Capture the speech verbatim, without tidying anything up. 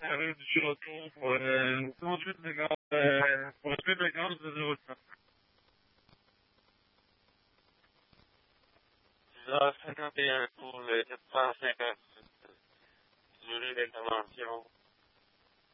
arrive du retour pour euh, une conduite de gaz, euh, pour une fuite de gaz de déroulement. dix heures cinquante et un pour le quatre cent cinquante-sept. Durée d'intervention